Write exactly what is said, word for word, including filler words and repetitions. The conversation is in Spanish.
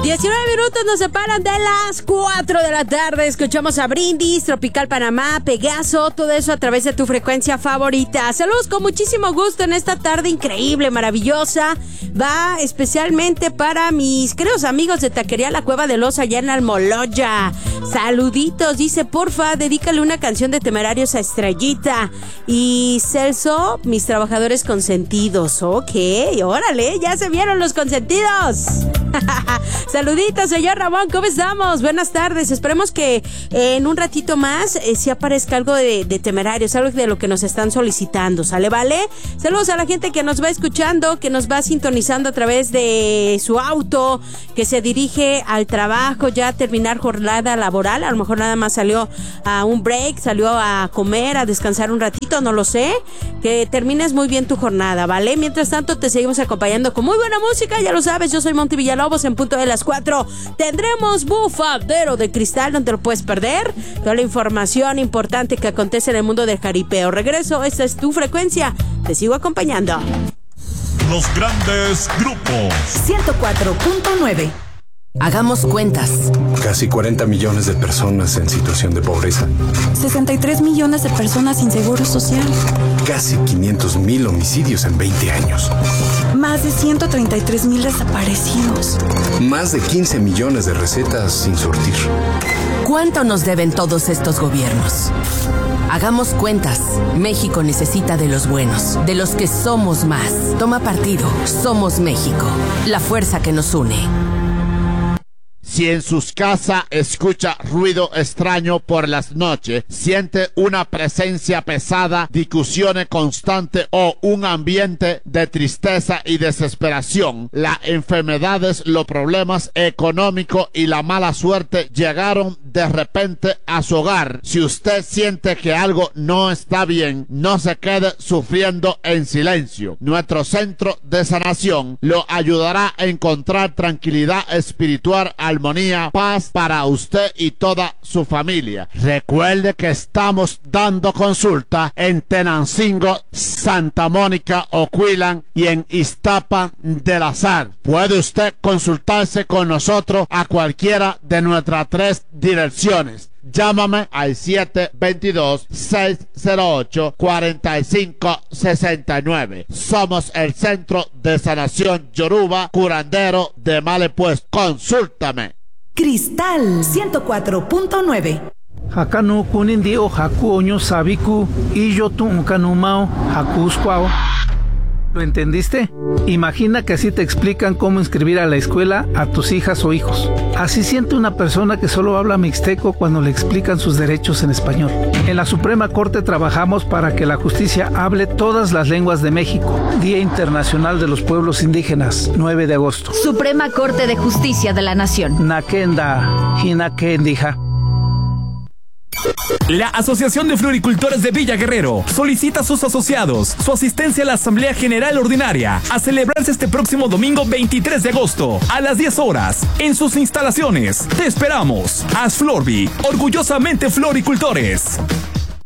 diecinueve minutos nos separan de las cuatro de la tarde. Escuchamos a Brindis, Tropical Panamá, Pegaso, todo eso a través de tu frecuencia favorita. Saludos con muchísimo gusto en esta tarde increíble, maravillosa. Va especialmente para mis queridos amigos de Taquería La Cueva del Oso allá en Almoloya. Saluditos, dice, porfa, dedícale una canción de Temerarios a Estrellita. Y Celso, mis trabajadores consentidos. Ok, órale, ya se vieron los consentidos. Saluditos, señor Ramón, ¿cómo estamos? Buenas tardes, esperemos que eh, en un ratito más eh, sí aparezca algo de, de Temerarios, algo de lo que nos están solicitando, ¿sale, vale? Saludos a la gente que nos va escuchando, que nos va sintonizando a través de su auto, que se dirige al trabajo, ya a terminar jornada laboral, a lo mejor nada más salió a un break, salió a comer, a descansar un ratito, no lo sé, que termines muy bien tu jornada, ¿vale? Mientras tanto te seguimos acompañando con muy buena música, ya lo sabes, yo soy Monty Villalobos, en punto de las cuatro tendremos Bufadero de Cristal, no te lo puedes perder, toda la información importante que acontece en el mundo del jaripeo. Regreso, esta es tu frecuencia, te sigo acompañando. Los grandes grupos. ciento cuatro punto nueve. Hagamos cuentas. Casi cuarenta millones de personas en situación de pobreza. sesenta y tres millones de personas sin seguro social. Casi quinientos mil homicidios en veinte años. Más de ciento treinta y tres mil desaparecidos. Más de quince millones de recetas sin surtir. ¿Cuánto nos deben todos estos gobiernos? Hagamos cuentas. México necesita de los buenos, de los que somos más. Toma partido. Somos México. La fuerza que nos une. Si en sus casas escucha ruido extraño por las noches, siente una presencia pesada, discusiones constantes o un ambiente de tristeza y desesperación, las enfermedades, los problemas económicos y la mala suerte llegaron de repente a su hogar. Si usted siente que algo no está bien, no se quede sufriendo en silencio. Nuestro centro de sanación lo ayudará a encontrar tranquilidad espiritual, armonía, paz para usted y toda su familia. Recuerde que estamos dando consulta en Tenancingo, Santa Mónica, Oquillan y en Iztapa de la Sal. Puede usted consultarse con nosotros a cualquiera de nuestras tres direcciones. Llámame al siete dos dos, seis cero ocho, cuatro cinco seis nueve. Somos el Centro de Sanación Yoruba, curandero de males pues. Consúltame. Cristal ciento cuatro punto nueve. Hakanu kunindi o haku oño sabiku y yo tu kanumao hakuskwao. ¿Lo entendiste? Imagina que así te explican cómo inscribir a la escuela a tus hijas o hijos. Así siente una persona que solo habla mixteco cuando le explican sus derechos en español. En la Suprema Corte trabajamos para que la justicia hable todas las lenguas de México. Día Internacional de los Pueblos Indígenas, nueve de agosto. Suprema Corte de Justicia de la Nación. Nakenda, Hinakendija. La Asociación de Floricultores de Villa Guerrero solicita a sus asociados su asistencia a la Asamblea General Ordinaria a celebrarse este próximo domingo veintitrés de agosto a las diez horas en sus instalaciones. Te esperamos. Asflorbi, orgullosamente floricultores.